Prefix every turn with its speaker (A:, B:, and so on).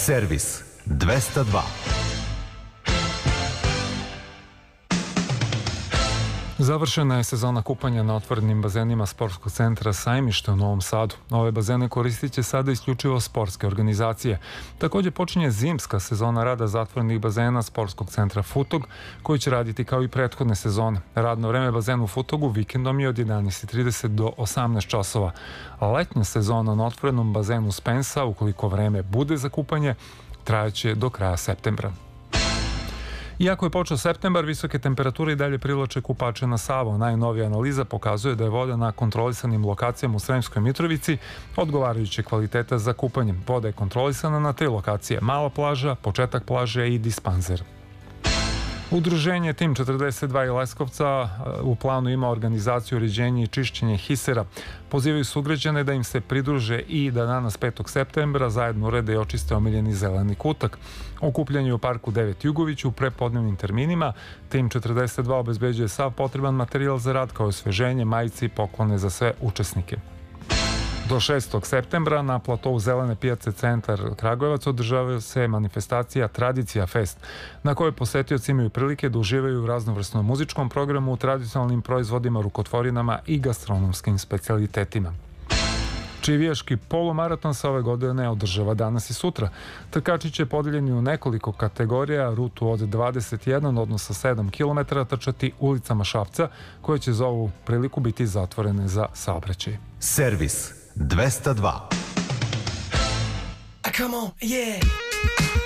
A: Servis 202.
B: Završena je sezona kupanja na otvorenim bazenima Sportskog centra Sajmište u Novom Sadu. Ove bazene koristit će sada isključivo sportske organizacije. Također počinje zimska sezona rada zatvorenih bazena Sportskog centra Futog, koji će raditi kao i prethodne sezone. Radno vreme bazena u Futogu vikendom je od 11:30 do 18 časova. Letnja sezona na otvorenom bazenu Spensa, ukoliko vreme bude za kupanje, trajaće do kraja septembra. Iako je počeo septembar, visoke temperature i dalje privlače kupače na Savu. Najnovija analiza pokazuje da je voda na kontrolisanim lokacijama u Sremskoj Mitrovici odgovarajuće kvaliteta za kupanje. Voda je kontrolisana na 3 lokacije: Mala plaža, početak plaže i dispanzer. Udruženje Tim 42 i Leskovca u planu ima organizaciju, uređenje i čišćenje hisera. Pozivaju sugrađane da im se pridruže i da danas 5. septembra zajedno urede i očiste omiljeni zeleni kutak. Okupljanje u parku 9 Jugović u prepodnevnim terminima. Tim 42 obezbeđuje sav potreban materijal za rad, kao osveženje, majice i poklone za sve učesnike. Do 6. septembra na platovu Zelene pijace Centar Kragujevac održava se manifestacija Tradicija Fest, na kojoj posetioci imaju prilike da uživaju u raznovrsnom muzičkom programu, tradicionalnim proizvodima, rukotvorinama i gastronomskim specijalitetima. Čivijaški polumaraton se ove godine održava danas i sutra. Trkači će podeljeni u nekoliko kategorija rutu od 21, odnosno 7 km, trčati ulicama Šapca, koje će za ovu priliku biti zatvorene za saobraćaj.
A: Servis 202.
C: Come on, yeah.